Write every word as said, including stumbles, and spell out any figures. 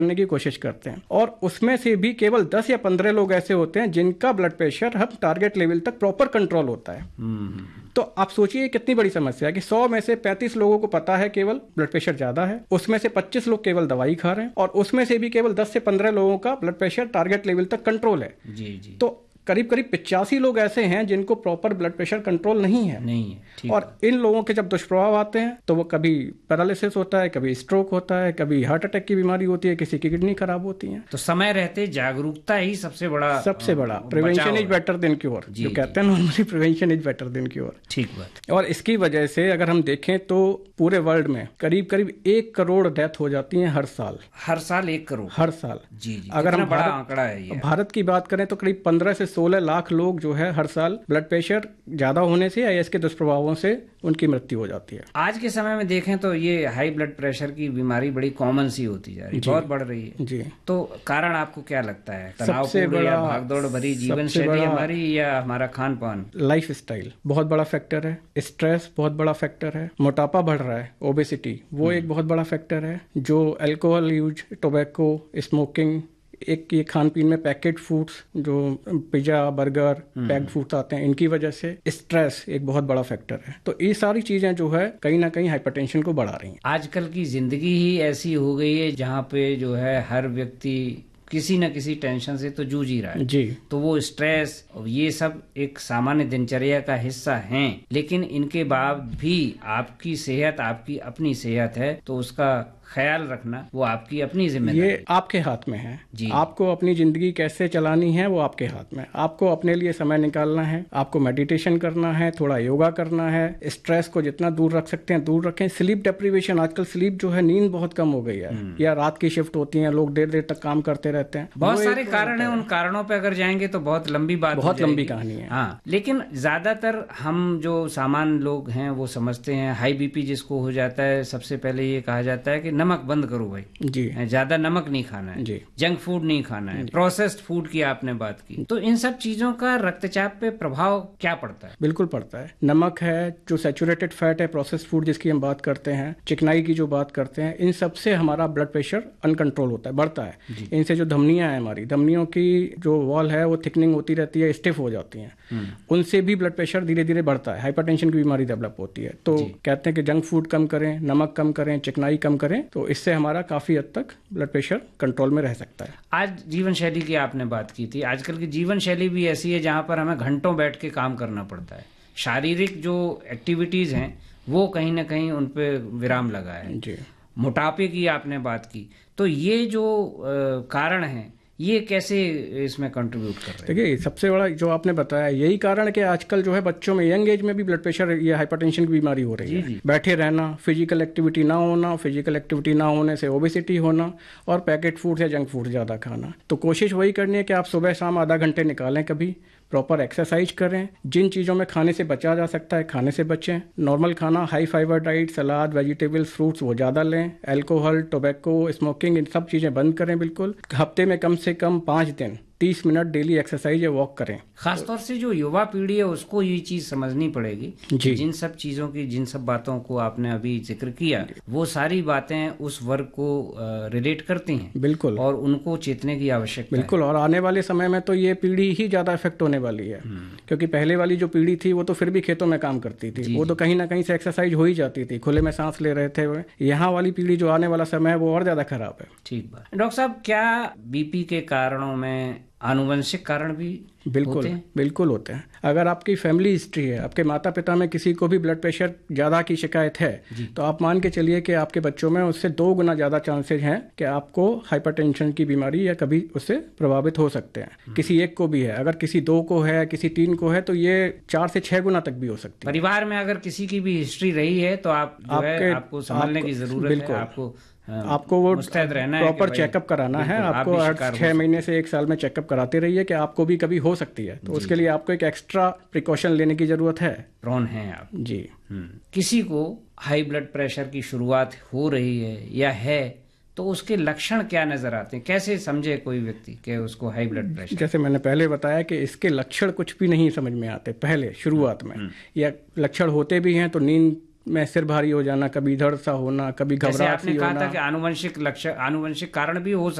करने की कोशिश करते हैं, और उसमें से भी केवल दस या पंद्रह लोग ऐसे होते हैं जिनका ब्लड प्रेशर हम टारगेट लेवल तक प्रॉपर कंट्रोल होता है। तो आप सोचिए कितनी बड़ी समस्या है कि सौ में से पैंतीस लोगों को पता है केवल ब्लड प्रेशर ज्यादा है, उसमें से पच्चीस लोग केवल दवाई खा रहे हैं, और उसमें से भी केवल दस से पंद्रह लोगों का ब्लड प्रेशर टारगेट लेवल तक कंट्रोल है। जी जी। तो करीब करीब पिचासी लोग ऐसे हैं जिनको प्रॉपर ब्लड प्रेशर कंट्रोल नहीं है नहीं है ठीक। और इन लोगों के जब दुष्प्रभाव आते हैं तो वो कभी पैरालिसिस होता है, कभी स्ट्रोक होता है, कभी हार्ट अटैक की बीमारी होती है, किसी की किडनी खराब होती है। तो समय रहते जागरूकता ही सबसे बड़ा सबसे बड़ा prevention is better than cure, जो कहते हैं normally prevention is better than cure. ठीक बात। और इसकी वजह से अगर हम देखें तो पूरे वर्ल्ड में करीब करीब एक करोड़ डेथ हो जाती है हर साल। हर साल एक करोड़? हर साल। जी जी। अगर हम बड़ा आंकड़ा है ये। भारत की बात करें तो करीब पंद्रह से सोलह लाख लोग जो है हर साल ब्लड प्रेशर ज्यादा होने से या इसके दुष्प्रभावों से उनकी मृत्यु हो जाती है। आज के समय में देखें तो ये हाई ब्लड प्रेशर की बीमारी बड़ी कॉमन सी होती जा रही है, बहुत बढ़ रही है। जी। तो कारण आपको क्या लगता है? सबसे बड़ा भागदौड़ भरी जीवन शैली हमारी या हमारा खान पान, लाइफ स्टाइल बहुत बड़ा फैक्टर है, स्ट्रेस बहुत बड़ा फैक्टर है, मोटापा बढ़ रहा है, ओबेसिटी वो एक बहुत बड़ा फैक्टर है, जो अल्कोहल यूज, टोबैको, स्मोकिंग, एक ये खान पीन में पैकेट फूड्स जो पिज्जा बर्गर पैक्ड फूड्स आते हैं, इनकी वजह से स्ट्रेस एक बहुत बड़ा फैक्टर है। तो ये सारी चीजें जो है कहीं ना कहीं हाइपरटेंशन को बढ़ा रही हैं। आजकल की जिंदगी ही ऐसी हो गई है जहाँ पे जो है हर व्यक्ति किसी न किसी टेंशन से तो जूझ ही रहा है जी। तो वो स्ट्रेस ये सब एक सामान्य दिनचर्या का हिस्सा हैं, लेकिन इनके बाद भी आपकी सेहत आपकी अपनी सेहत है तो उसका ख्याल रखना वो आपकी अपनी जिम्मेदारी, ये आपके हाथ में है जी। आपको अपनी जिंदगी कैसे चलानी है वो आपके हाथ में। आपको अपने लिए समय निकालना है, आपको मेडिटेशन करना है, थोड़ा योगा करना है, स्ट्रेस को जितना दूर रख सकते हैं दूर रखें। स्लीप डेप्रीवेशन, आजकल स्लीप जो है नींद बहुत कम हो गई है, या रात की शिफ्ट होती है, लोग देर देर तक काम करते रहते हैं, बहुत सारे कारण है। उन कारणों पे अगर जाएंगे तो बहुत लंबी बात, बहुत लंबी कहानी है। हाँ, लेकिन ज्यादातर हम जो सामान्य लोग हैं वो समझते हैं हाई बीपी जिसको हो जाता है, सबसे पहले ये कहा जाता है कि नमक बंद करो भाई जी, ज्यादा नमक नहीं खाना है जी, जंक फूड नहीं खाना है, प्रोसेस्ड फूड की आपने बात की, तो इन सब चीजों का रक्तचाप पे प्रभाव क्या पड़ता है? बिल्कुल पड़ता है। नमक है, जो सैचुरेटेड फैट है, प्रोसेस्ड फूड जिसकी हम बात करते हैं, चिकनाई की जो बात करते हैं, इन सब से हमारा ब्लड प्रेशर अनकंट्रोल होता है, बढ़ता है। इनसे जो धमनियां हैं, हमारी धमनियों की जो वॉल है वो थिकनिंग होती रहती है, स्टिफ हो जाती है, उनसे भी ब्लड प्रेशर धीरे धीरे बढ़ता है, हाइपरटेंशन की बीमारी डेवलप होती है। तो कहते हैं कि जंक फूड कम करें, नमक कम करें, चिकनाई कम करें, तो इससे हमारा काफी हद तक ब्लड प्रेशर कंट्रोल में रह सकता है। आज जीवन शैली की आपने बात की थी, आजकल की जीवन शैली भी ऐसी है जहां पर हमें घंटों बैठ के काम करना पड़ता है, शारीरिक जो एक्टिविटीज हैं वो कहीं ना कहीं उन पे विराम लगा है जी। मोटापे की आपने बात की, तो ये जो आ, कारण है ये कैसे इसमें कंट्रीब्यूट कर रहे हैं? देखिए, सबसे बड़ा जो आपने बताया यही कारण है कि आजकल जो है बच्चों में यंग एज में भी ब्लड प्रेशर या हाइपरटेंशन की बीमारी हो रही जी है जी। बैठे रहना, फिजिकल एक्टिविटी ना होना, फिजिकल एक्टिविटी ना होने से ओबेसिटी होना, और पैकेट फूड या जंक फूड ज़्यादा खाना। तो कोशिश वही करनी है कि आप सुबह शाम आधा घंटे निकालें, कभी प्रॉपर एक्सरसाइज करें, जिन चीज़ों में खाने से बचा जा सकता है खाने से बचें, नॉर्मल खाना, हाई फाइबर डाइट, सलाद, वेजिटेबल्स, फ्रूट्स वो ज़्यादा लें, अल्कोहल, टोबैको, स्मोकिंग, इन सब चीज़ें बंद करें बिल्कुल। हफ्ते में कम से कम पाँच दिन तीस मिनट डेली एक्सरसाइज या वॉक करें। खासतौर से जो युवा पीढ़ी है उसको ये चीज समझनी पड़ेगी, जिन सब चीजों की, जिन सब बातों को आपने अभी जिक्र किया, वो सारी बातें उस वर्ग को रिलेट करती हैं बिल्कुल, और उनको चेतने की आवश्यकता है बिल्कुल। और आने वाले समय में तो ये पीढ़ी ही ज्यादा इफेक्ट होने वाली है, क्योंकि पहले वाली जो पीढ़ी थी वो तो फिर भी खेतों में काम करती थी, वो तो कहीं ना कहीं से एक्सरसाइज हो ही जाती थी, खुले में सांस ले रहे थे। यहाँ वाली पीढ़ी जो आने वाला समय है वो और ज्यादा खराब है। ठीक बात। डॉक्टर साहब, क्या बीपी के कारणों में आनुवंशिक कारण भी बिल्कुल होते हैं? बिल्कुल होते हैं। अगर आपकी फैमिली हिस्ट्री है, आपके माता पिता में किसी को भी ब्लड प्रेशर ज्यादा की शिकायत है, तो आप मान के चलिए कि आपके बच्चों में उससे दो गुना ज्यादा चांसेस हैं कि आपको हाइपरटेंशन की बीमारी या कभी उससे प्रभावित हो सकते हैं। किसी एक को भी है, अगर किसी दो को है, किसी तीन को है, तो ये चार से छह गुना तक भी हो सकती है। परिवार में अगर किसी की भी हिस्ट्री रही है तो आप जो है आपको संभालने की जरूरत है, आपको आपको वो प्रॉपर चेकअप कराना है। आपको हर छह महीने से एक साल में चेकअप कराते रहिए कि आपको भी कभी हो सकती है, तो उसके लिए आपको एक एक्स्ट्रा प्रिकॉशन लेने की जरूरत है। प्रोन है आप जी। किसी को हाई ब्लड प्रेशर की शुरुआत हो रही है या है तो उसके लक्षण क्या नजर आते हैं? कैसे समझे कोई व्यक्ति कि उसको हाई ब्लड प्रेशर? जैसे मैंने पहले बताया कि इसके लक्षण कुछ भी नहीं समझ में आते पहले शुरुआत में, या लक्षण होते भी हैं तो नींद में सिर भारी हो जाना, कभी इधर सा होना, कभी घबराहट सी होना। आपने कहा था कि आनुवंशिक लक्षण, आनुवंशिक कारण भी हो